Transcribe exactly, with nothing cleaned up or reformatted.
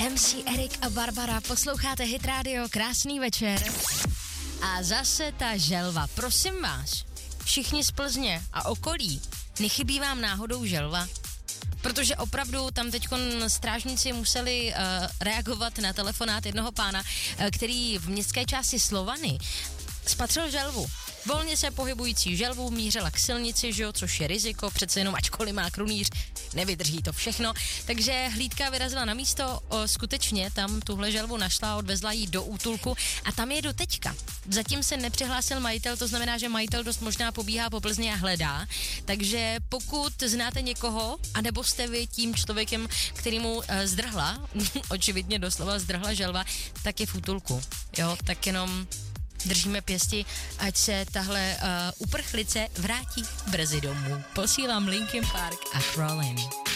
em cé Erik a Barbara, posloucháte Hit Radio, krásný večer. A zase ta želva, prosím vás, všichni z Plzně a okolí, nechybí vám náhodou želva? Protože opravdu tam teď strážníci museli uh, reagovat na telefonát jednoho pána, uh, který v městské části Slovany spatřil želvu. Volně se pohybující želvu mířila k silnici, že jo, což je riziko, přece jenom ačkoliv má krunýř, nevydrží to všechno. Takže hlídka vyrazila na místo, o, skutečně tam tuhle želvu našla, odvezla ji do útulku a tam je do teďka. Zatím se nepřihlásil majitel, to znamená, že majitel dost možná pobíhá po Plzni a hledá. Takže pokud znáte někoho, anebo jste vy tím člověkem, kterýmu e, zdrhla, očividně doslova zdrhla želva, tak je v útulku. Jo, tak jenom držíme pěsti, ať se tahle uh, uprchlice vrátí brzy domů. Posílám Linkin Park a Crawlin'.